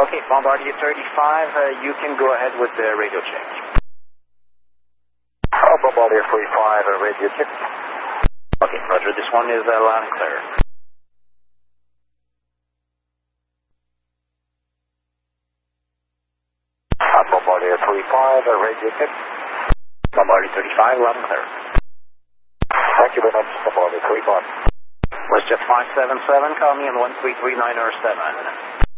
Okay, Bombardier 35, you can go ahead with the radio check. Bombardier 35, radio check. Okay, roger, this one is loud and clear. Bombardier 35, radio check. Bombardier 35, loud and clear. Thank you very much, Bombardier 35. WestJet 577, call me on 133907.